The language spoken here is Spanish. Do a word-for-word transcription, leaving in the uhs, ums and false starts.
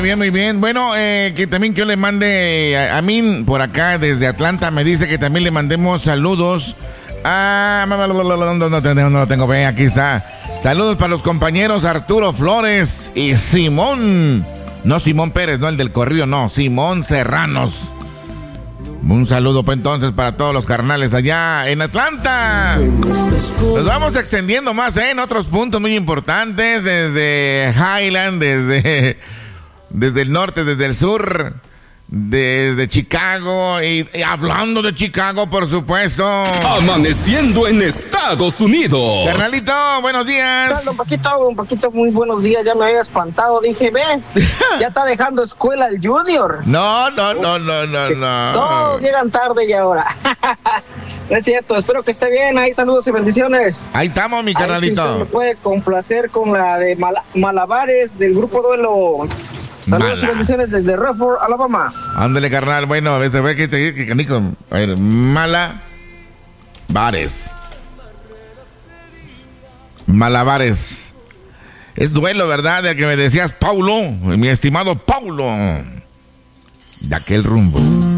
muy bien, muy bien. Bueno, eh, que también que yo le mande a, a mí por acá desde Atlanta me dice que también le mandemos saludos a... No, no, no, no, no lo tengo, ve, aquí está. Saludos para los compañeros Arturo Flores y Simón. No Simón Pérez, no el del corrido, no, Simón Serranos. Un saludo pues entonces para todos los carnales allá en Atlanta. Nos vamos extendiendo más, ¿eh? En otros puntos muy importantes, desde Highland, desde, desde el norte, desde el sur, desde Chicago y, y hablando de Chicago, por supuesto. Amaneciendo en Estados Unidos. Carnalito, buenos días. Un poquito, un poquito, muy buenos días. Ya me había espantado. Dije, ve, ya está dejando escuela el Junior. No, no, no, no, no, no. Todos llegan tarde y ahora. No es cierto, espero que esté bien. Ahí saludos y bendiciones. Ahí estamos, mi carnalito. Ahí sí usted me puede complacer con la de Mal- Malabares del grupo Duelo. Saludos Mala. Y bendiciones desde Redford, Alabama. Ándale, carnal. Bueno, a veces ve que te que canico. A ver, Mala Bares. Malabares. Es duelo, ¿verdad? De que me decías Paulo, mi estimado Paulo. De aquel rumbo.